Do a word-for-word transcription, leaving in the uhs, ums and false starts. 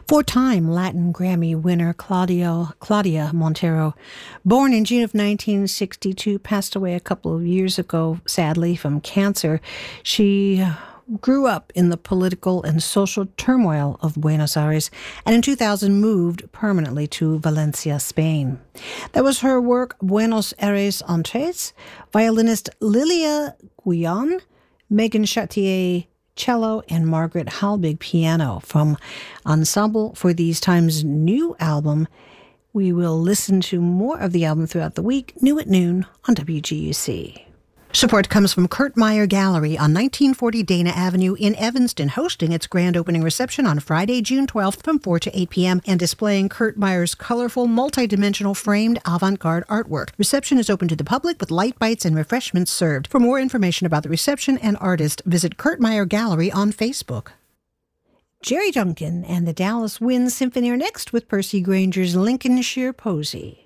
Four-time Latin Grammy winner Claudio, Claudia Montero, born in June of nineteen sixty-two, passed away a couple of years ago, sadly, from cancer. She grew up in the political and social turmoil of Buenos Aires, and in two thousand moved permanently to Valencia, Spain. That was her work, Buenos Aires en Tres. Violinist Lilia Guillon, Megan Chartier cello, and Margaret Halbig piano. From Ensemble for These Times' new album, we will listen to more of the album throughout the week, new at noon on W G U C. Support comes from Kurt Meyer Gallery on nineteen forty Dana Avenue in Evanston, hosting its grand opening reception on Friday, June twelfth from four to eight p.m. and displaying Kurt Meyer's colorful, multi-dimensional framed avant-garde artwork. Reception is open to the public with light bites and refreshments served. For more information about the reception and artist, visit Kurt Meyer Gallery on Facebook. Jerry Duncan and the Dallas Wind Symphony are next with Percy Granger's Lincolnshire Posy.